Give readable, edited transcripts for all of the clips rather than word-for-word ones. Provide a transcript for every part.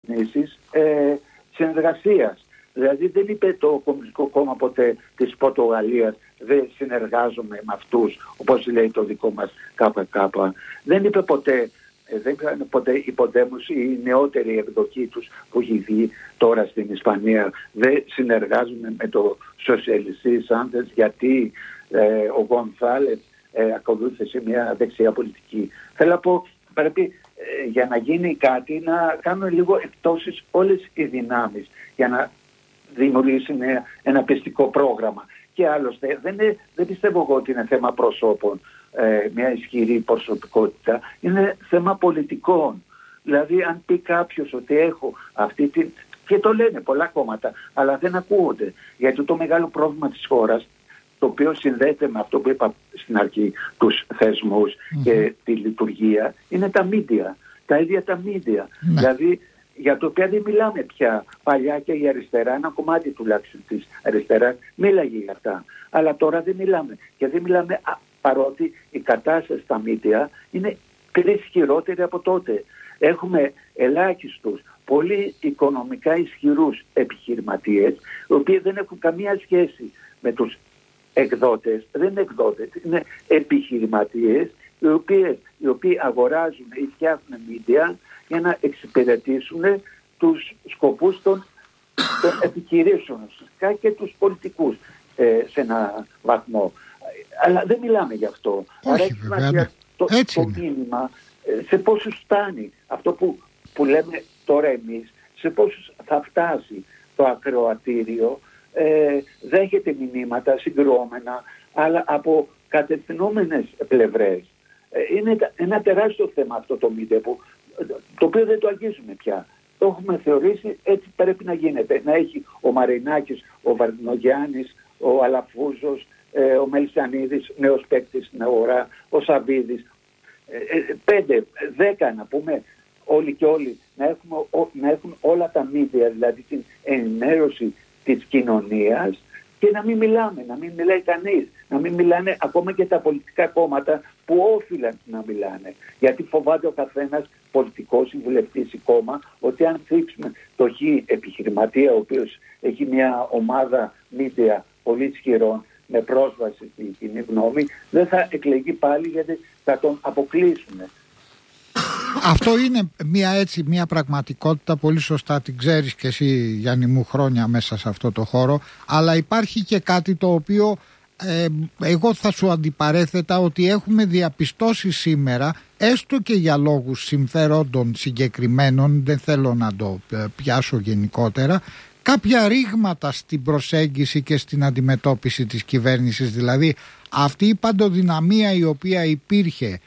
κυβερνήσεις συνεργασίας. Δηλαδή δεν είπε το Κομμουνιστικό Κόμμα ποτέ της Πορτογαλίας δεν συνεργάζομαι με αυτούς, όπως λέει το δικό μας ΚΚ. Δεν είπε ποτέ, δεν ήταν ποτέ η Ποντέμος, η νεότερη εκδοχή τους που έχει βγει τώρα στην Ισπανία, δεν συνεργάζομαι με το Σοσιαλιστή Σάντες γιατί ο Γκονθάλες ακολούθησε μια δεξιά πολιτική. Θέλω να πω, πρέπει για να γίνει κάτι να κάνουν λίγο εκτόσεις όλες οι δυνάμεις για να δημιουργήσει ένα πιστικό πρόγραμμα. Και άλλωστε δεν πιστεύω εγώ ότι είναι θέμα προσώπων, μια ισχυρή προσωπικότητα, είναι θέμα πολιτικών. Δηλαδή αν πει κάποιος ότι έχω αυτή την... και το λένε πολλά κόμματα, αλλά δεν ακούγονται. Γιατί το μεγάλο πρόβλημα της χώρας, το οποίο συνδέεται με αυτό που είπα στην αρχή, τους θεσμούς και τη λειτουργία, είναι τα μίντια. Τα ίδια τα μίντια. Δηλαδή για το οποίο δεν μιλάμε πια. Παλιά και η αριστερά, ένα κομμάτι τουλάχιστον της αριστεράς, μίλαγε για αυτά. Αλλά τώρα δεν μιλάμε. Και δεν μιλάμε παρότι η κατάσταση στα μίντια είναι πολύ χειρότερη από τότε. Έχουμε ελάχιστους, πολύ οικονομικά ισχυρούς επιχειρηματίες, οι οποίοι δεν έχουν καμία σχέση με τους εκδότες. Δεν είναι εκδότες, είναι επιχειρηματίες, οι οποίοι αγοράζουν ή φτιάχνουν μίντια για να εξυπηρετήσουν τους σκοπούς των επιχειρήσεων και τους πολιτικούς σε ένα βαθμό. Αλλά δεν μιλάμε γι' αυτό. Άρα έχει σημασία το μήνυμα σε πόσους φτάνει αυτό που λέμε τώρα εμείς, σε πόσους θα φτάσει το ακροατήριο, δέχεται μηνύματα συγκρόμενα, αλλά από κατευθυνόμενες πλευρές. Είναι ένα τεράστιο θέμα αυτό το μίντια, το οποίο δεν το αγγίζουμε πια. Το έχουμε θεωρήσει έτσι πρέπει να γίνεται. Να έχει ο Μαρινάκης, ο Βαρδινογιάννης, ο Αλαφούζος, ο Μελισσανίδης, νέος παίκτης στην αγορά, ο Σαββίδης. 5-10 να πούμε όλοι και όλοι να έχουν όλα τα μίντια, δηλαδή την ενημέρωση της κοινωνίας, και να μην μιλάμε, να μην μιλάει κανείς, να μην μιλάνε ακόμα και τα πολιτικά κόμματα που όφυλαν να μιλάνε. Γιατί φοβάται ο καθένας πολιτικός ή βουλευτής ή κόμμα ότι αν θίξουμε το χ επιχειρηματία, ο οποίος έχει μια ομάδα μίντια πολύ ισχυρών με πρόσβαση στην κοινή γνώμη, δεν θα εκλεγεί πάλι γιατί θα τον αποκλείσουν. Αυτό είναι μια πραγματικότητα, πολύ σωστά την ξέρεις και εσύ, Γιάννη μου, χρόνια μέσα σε αυτό το χώρο, αλλά υπάρχει και κάτι το οποίο εγώ θα σου αντιπαρέθετα, ότι έχουμε διαπιστώσει σήμερα, έστω και για λόγους συμφερόντων συγκεκριμένων, δεν θέλω να το πιάσω γενικότερα, κάποια ρήγματα στην προσέγγιση και στην αντιμετώπιση της κυβέρνησης. Δηλαδή αυτή η παντοδυναμία η οποία υπήρχε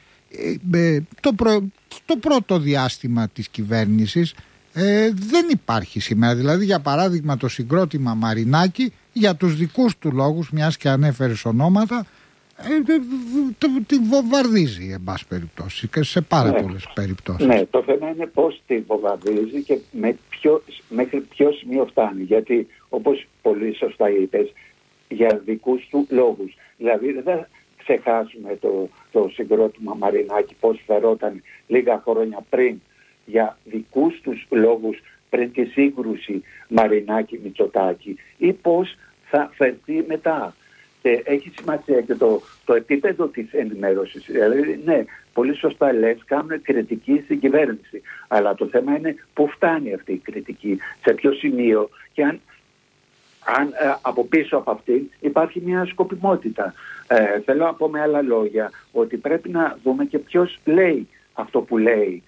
το πρώτο διάστημα της κυβέρνησης δεν υπάρχει σήμερα. Δηλαδή για παράδειγμα το συγκρότημα Μαρινάκη, για τους δικούς του λόγους, μιας και ανέφερες ονόματα, τη βομβαρδίζει εν πάση περιπτώσει και σε πάρα πολλές περιπτώσεις. Ναι, το θέμα είναι πώς τη βομβαρδίζει και μέχρι ποιο σημείο φτάνει. Γιατί όπως πολύ σωστά είπες, για δικούς του λόγους. Δηλαδή δεν θα ξεχάσουμε το συγκρότημα Μαρινάκη πώς φερόταν λίγα χρόνια πριν για δικούς τους λόγους πριν τη σύγκρουση Μαρινάκη-Μητσοτάκη, ή πώς θα φερθεί μετά. Και έχει σημασία και το επίπεδο της ενημέρωσης. Δηλαδή, ναι, πολύ σωστά λες, κάνουν κριτική στην κυβέρνηση. Αλλά το θέμα είναι πού φτάνει αυτή η κριτική, σε ποιο σημείο, και αν από πίσω από αυτή υπάρχει μια σκοπιμότητα. Θέλω να πω με άλλα λόγια ότι πρέπει να δούμε και ποιος λέει αυτό που λέει.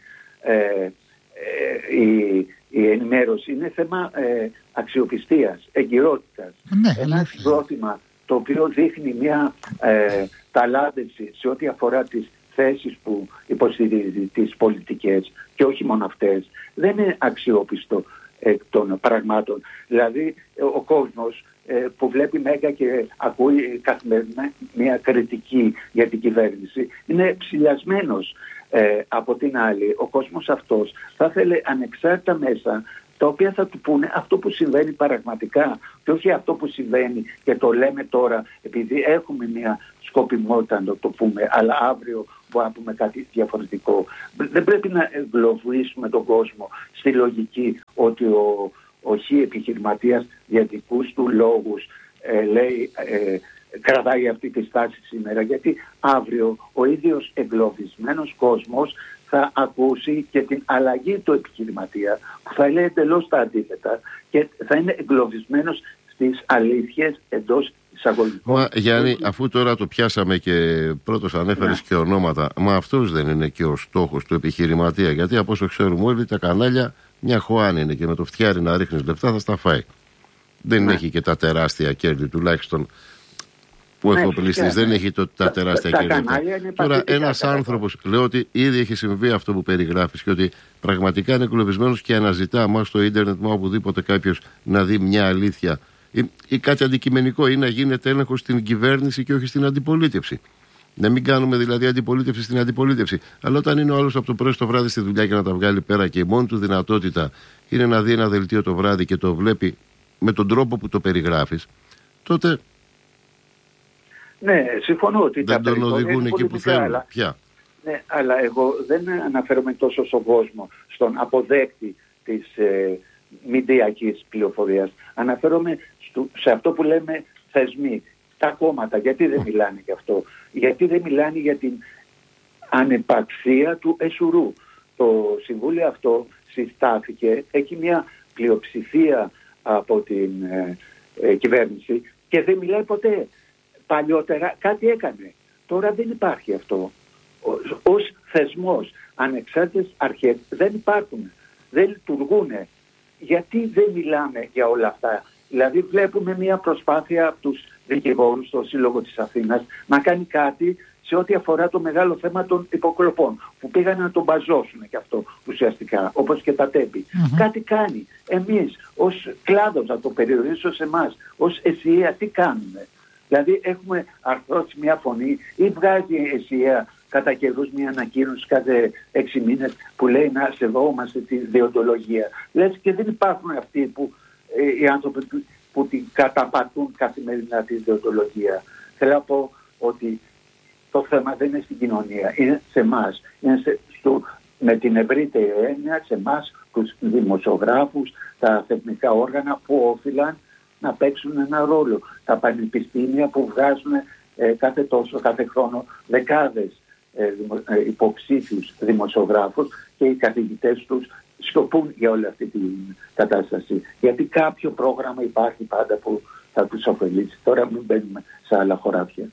Η ενημέρωση είναι θέμα αξιοπιστίας, εγκυρότητας. Ναι, ένα συγκρότημα το οποίο δείχνει μια ταλάντευση σε ό,τι αφορά τις θέσεις που υποστηρίζει, τις πολιτικές, και όχι μόνο αυτές, δεν είναι αξιόπιστο των πραγμάτων. Δηλαδή ο κόσμος που βλέπει Μέγκα και ακούει καθημερινά μια κριτική για την κυβέρνηση είναι ψηλιασμένος. Από την άλλη, ο κόσμος αυτός θα θέλει ανεξάρτητα μέσα τα οποία θα του πούνε αυτό που συμβαίνει πραγματικά και όχι αυτό που συμβαίνει και το λέμε τώρα επειδή έχουμε μια σκοπιμότητα να το πούμε, αλλά αύριο μπορούμε να πούμε κάτι διαφορετικό. Δεν πρέπει να εγκλωβίσουμε τον κόσμο στη λογική ότι ο χ επιχειρηματίας για δικούς του λόγους λέει κρατάει αυτή τη στάση σήμερα, γιατί αύριο ο ίδιος εγκλωβισμένος κόσμος θα ακούσει και την αλλαγή του επιχειρηματία που θα λέει εντελώς τα αντίθετα και θα είναι εγκλωβισμένος στις αλήθειες εντός εισαγωγικών. Μα Γιάννη, αφού τώρα το πιάσαμε και πρώτος ανέφερες και ονόματα, μα αυτός δεν είναι και ο στόχος του επιχειρηματία? Γιατί από όσο ξέρουμε όλοι τα κανάλια μια χωάνη είναι και με το φτιάρι να ρίχνεις λεφτά θα στα φάει. Δεν έχει και τα τεράστια κέρδη, τουλάχιστον που εφοπλιστής δεν έχει τα τεράστια κέρδη. Τώρα ένας άνθρωπος, λέω ότι ήδη έχει συμβεί αυτό που περιγράφεις και ότι πραγματικά είναι εγκλωβισμένος και αναζητά μας στο ίντερνετ, μα οπουδήποτε κάποιος να δει μια αλήθεια ή κάτι αντικειμενικό, ή να γίνεται έλεγχος στην κυβέρνηση και όχι στην αντιπολίτευση. Να μην κάνουμε δηλαδή αντιπολίτευση στην αντιπολίτευση. Αλλά όταν είναι ο άλλος από το πρωί στο βράδυ στη δουλειά και να τα βγάλει πέρα και η μόνη του δυνατότητα είναι να δει ένα δελτίο το βράδυ και το βλέπει με τον τρόπο που το περιγράφεις, τότε ναι, συμφωνώ ότι δεν τον οδηγούν εκεί που θέλουν πια. Ναι, αλλά εγώ δεν αναφέρομαι τόσο στον κόσμο, στον αποδέκτη της μηντιακής πληροφορίας. Αναφέρομαι σε αυτό που λέμε θεσμοί, τα κόμματα. Γιατί δεν μιλάνε γι' αυτό? Γιατί δεν μιλάνε για την ανεπαρξία του εσουρού? Το συμβούλιο αυτό συστάθηκε, έχει μια πλειοψηφία από την κυβέρνηση και δεν μιλάει ποτέ. Παλιότερα κάτι έκανε. Τώρα δεν υπάρχει αυτό. Ως θεσμός, ανεξάρτητες αρχές δεν υπάρχουν. Δεν λειτουργούν. Γιατί δεν μιλάμε για όλα αυτά? Δηλαδή βλέπουμε μια προσπάθεια από τους δικηγόρους στο Σύλλογο της Αθήνας να κάνει κάτι σε ό,τι αφορά το μεγάλο θέμα των υποκλοπών, που πήγαν να τον μπαζώσουν και αυτό ουσιαστικά, όπως και τα τέμπη. Κάτι κάνει. Εμείς ως κλάδος, να το περιορίσω σε εμάς, ως ΕΣΥΑ, τι κάνουμε? Δηλαδή έχουμε αρθρώσει μια φωνή ή βγάζει η ΕΣΥΑ κατά καιρούς μια ανακοίνωση κάθε 6 μήνες που λέει να σεβόμαστε τη δεοντολογία. Λες και δεν υπάρχουν αυτοί που οι άνθρωποι που την καταπατούν καθημερινά τη δεοντολογία. Θέλω να πω ότι το θέμα δεν είναι στην κοινωνία, είναι σε εμάς. Είναι με την ευρύτερη έννοια σε εμάς, τους δημοσιογράφους, τα θεσμικά όργανα που όφυλαν να παίξουν ένα ρόλο. Τα πανεπιστήμια που βγάζουν κάθε χρόνο δεκάδες υποψήφιους δημοσιογράφους και οι καθηγητές τους σκοπούν για όλη αυτή την κατάσταση. Γιατί κάποιο πρόγραμμα υπάρχει πάντα που θα τους ωφελήσει. Τώρα μην μπαίνουμε σε άλλα χωράφια.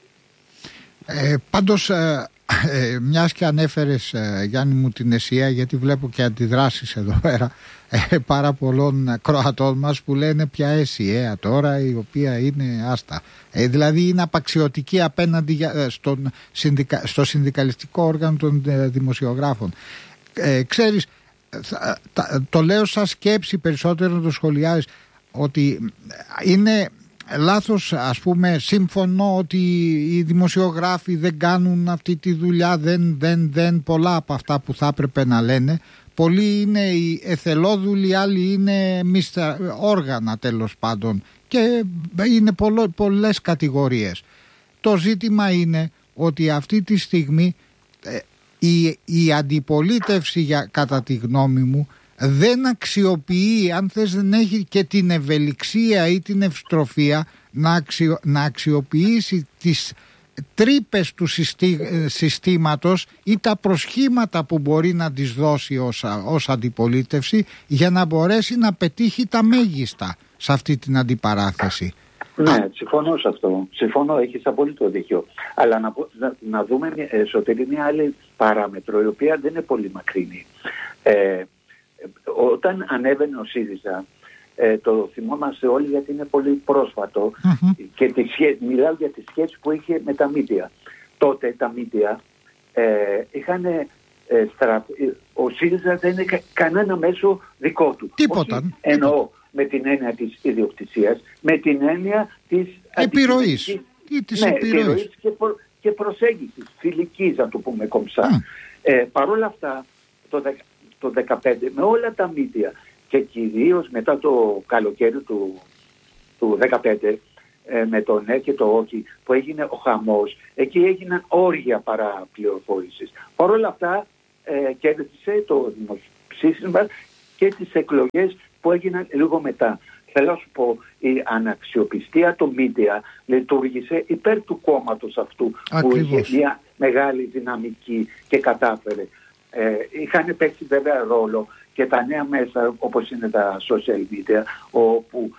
Πάντως, μιας και ανέφερες, Γιάννη μου, την ΕΣΥΑ, γιατί βλέπω και αντιδράσεις εδώ πέρα πάρα πολλών Κροατών μας που λένε πια ΕΣΥΑ τώρα, η οποία είναι άστα. Δηλαδή είναι απαξιωτική απέναντι στο συνδικαλιστικό όργανο των δημοσιογράφων. Ξέρεις, το λέω σαν σκέψη περισσότερο να το σχολιάζεις, ότι είναι λάθος, ας πούμε, σύμφωνο ότι οι δημοσιογράφοι δεν κάνουν αυτή τη δουλειά, δεν πολλά από αυτά που θα έπρεπε να λένε. Πολλοί είναι οι εθελόδουλοι, άλλοι είναι όργανα τέλος πάντων και είναι πολλές κατηγορίες. Το ζήτημα είναι ότι αυτή τη στιγμή η αντιπολίτευση, κατά τη γνώμη μου, δεν αξιοποιεί, αν θες δεν έχει και την ευελιξία ή την ευστροφία να αξιοποιήσει τις τρύπες του συστήματος ή τα προσχήματα που μπορεί να τις δώσει ως αντιπολίτευση για να μπορέσει να πετύχει τα μέγιστα σε αυτή την αντιπαράθεση. Ναι, συμφωνώ σε αυτό. Συμφωνώ, έχεις απόλυτο δίκιο. Αλλά να δούμε μια άλλη παράμετρο, η οποία δεν είναι πολύ μακρινή. Όταν ανέβαινε ο ΣΥΡΙΖΑ, το θυμόμαστε όλοι γιατί είναι πολύ πρόσφατο και μιλάω για τη σχέση που είχε με τα μίντια. Τότε τα μίντια είχαν ο ΣΥΡΙΖΑ δεν είχε κανένα μέσο δικό του. Τίποτα. Εννοώ με την έννοια της ιδιοκτησίας, με την έννοια της επιρροής ή της επιρροής και προσέγγισης φιλικής, να το πούμε κομψά. Παρ' όλα αυτά το 2015 με όλα τα μίντια και κυρίως μετά το καλοκαίρι του 2015 με το ναι και το όχι που έγινε ο χαμός, εκεί έγιναν όργια παραπληροφόρησης. Παρ' όλα αυτά κέρδισε το δημοψήφισμα και τις εκλογές που έγιναν λίγο μετά. Θέλω να σου πω, η αναξιοπιστία των media λειτουργήσε υπέρ του κόμματος αυτού. Ακριβώς. Που είχε μια μεγάλη δυναμική και κατάφερε. Είχαν παίξει βέβαια ρόλο και τα νέα μέσα όπως είναι τα social media, όπου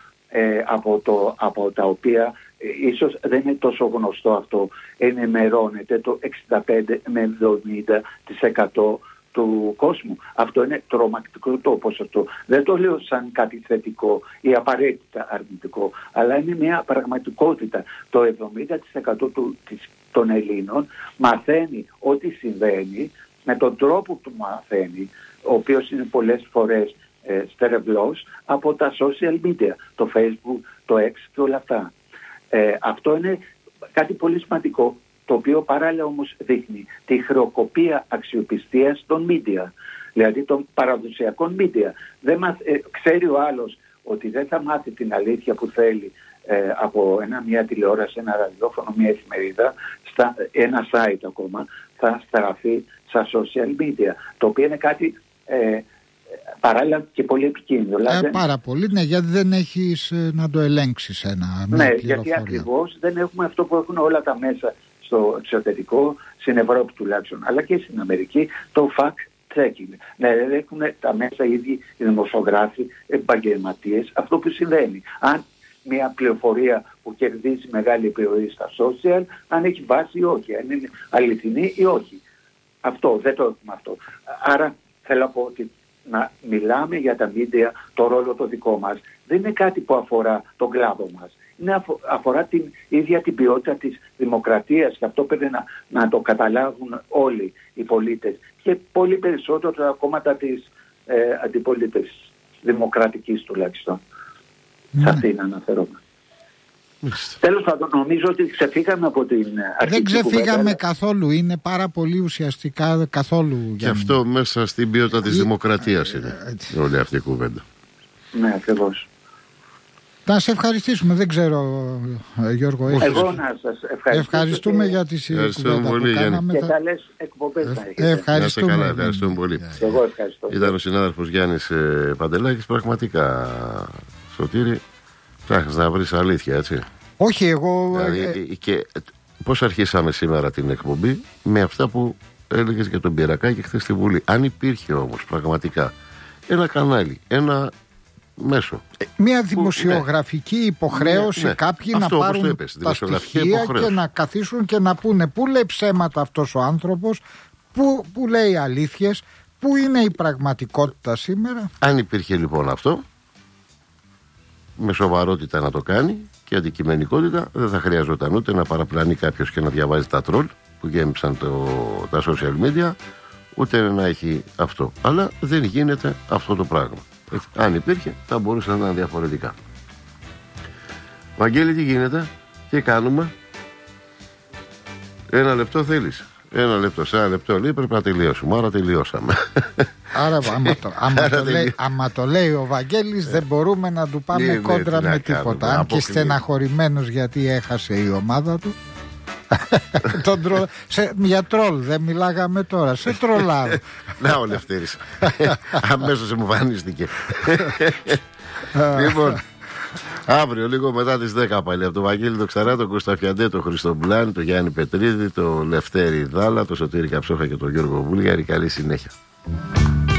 από τα οποία ίσως δεν είναι τόσο γνωστό αυτό, ενημερώνεται το 65 με 70% του κόσμου. Αυτό είναι τρομακτικό το ποσοστό. Δεν το λέω σαν κάτι θετικό ή απαραίτητα αρνητικό, αλλά είναι μια πραγματικότητα. Το 70% των Ελλήνων μαθαίνει ό,τι συμβαίνει με τον τρόπο που μαθαίνει, ο οποίος είναι πολλές φορές στερευλός από τα social media, το Facebook, το X και όλα αυτά. Αυτό είναι κάτι πολύ σημαντικό, το οποίο παράλληλα όμως δείχνει τη χρεοκοπία αξιοπιστίας των media, δηλαδή των παραδοσιακών media. Ξέρει ο άλλος ότι δεν θα μάθει την αλήθεια που θέλει από μια τηλεόραση, ένα ραδιόφωνο, μια εφημερίδα, ένα site ακόμα, θα στραφεί στα social media, το οποίο είναι κάτι παράλληλα και πολύ επικίνδυνο. Πάρα πολύ, ναι, γιατί δεν έχεις να το ελέγξεις ένα. Ναι, γιατί ακριβώς δεν έχουμε αυτό που έχουν όλα τα μέσα στο εξωτερικό, στην Ευρώπη τουλάχιστον, αλλά και στην Αμερική, το fact-checking. Ναι, έχουν τα μέσα ήδη οι δημοσιογράφοι, επαγγελματίες, αυτό που συμβαίνει. Αν μια πληροφορία που κερδίζει μεγάλη επιρροή στα social, αν έχει βάση ή όχι, αν είναι αληθινή ή όχι. Αυτό, δεν το έχουμε αυτό. Άρα θέλω να πω ότι να μιλάμε για τα media, το ρόλο το δικό μας, δεν είναι κάτι που αφορά τον κλάδο μας. Αφορά την ίδια την ποιότητα της δημοκρατίας, και αυτό πρέπει να το καταλάβουν όλοι οι πολίτες και πολύ περισσότερο τα κόμματα της αντιπολίτευσης, δημοκρατικής τουλάχιστον. Σε αυτήν αναφέρομαι. Τέλος πάντων, νομίζω ότι ξεφύγαμε από την αρχή. Δεν ξεφύγαμε καθόλου, είναι πάρα πολύ ουσιαστικά καθόλου. Και αυτό μέσα στην ποιότητα της δημοκρατίας είναι όλη αυτή η κουβέντα. Ναι, ακριβώς. Να σε ευχαριστήσουμε, δεν ξέρω Γιώργο. Εγώ να σας ευχαριστήσω. Ευχαριστούμε για τις κουβέντα που κάναμε. Και καλές εκπομπές να έχετε. Ευχαριστούμε. Καλά, ευχαριστούμε πολύ. Εγώ ευχαριστώ. Ήταν ο συνάδελφος Γιάννης Παντελάκης, πραγματικά, Σωτήρη, ψάχνεις να βρεις αλήθεια, έτσι. Όχι, εγώ... Δηλαδή, και πώς αρχίσαμε σήμερα την εκπομπή με αυτά που έλεγες για τον Πυρακάκη χθες στη Βουλή. Αν υπήρχε όμως πραγματικά ένα κανάλι, ένα μέσο, μια δημοσιογραφική υποχρέωση, κάποιοι να πάρουν τα στοιχεία και να καθίσουν και να πούνε πού λέει ψέματα αυτός ο άνθρωπος, πού λέει αλήθειες, πού είναι η πραγματικότητα σήμερα. Αν υπήρχε λοιπόν αυτό, με σοβαρότητα να το κάνει και αντικειμενικότητα, δεν θα χρειαζόταν ούτε να παραπλανεί κάποιος και να διαβάζει τα τρόλ που γέμισαν τα social media, ούτε να έχει αυτό. Αλλά δεν γίνεται αυτό το πράγμα. Αν υπήρχε θα μπορούσε να ήταν διαφορετικά. Βαγγέλη, τι γίνεται, τι κάνουμε? Ένα λεπτό θέλεις? Ένα λεπτό, σε ένα λεπτό λέει πρέπει να τελειώσουμε. Άρα τελειώσαμε. Άρα άμα το λέει ο Βαγγέλης δεν μπορούμε να του πάμε κόντρα με τίποτα. Αν και στεναχωρημένος γιατί έχασε η ομάδα του. Για τρόλ δεν μιλάγαμε τώρα, σε τρολάρω. Να ο Λευτέρης αμέσως εμφανίστηκε. Λοιπόν, αύριο λίγο μετά τις 10 πάλι από τον Βαγγέλη το Ξαρά, τον Κώστα Φιαντέ, τον Χρήστο Μπλάνη, τον Γιάννη Πετρίδη, τον Λευτέρη Δάλα, τον Σωτήρη Καψόχα και τον Γιώργο Βούλγαρη. Καλή συνέχεια.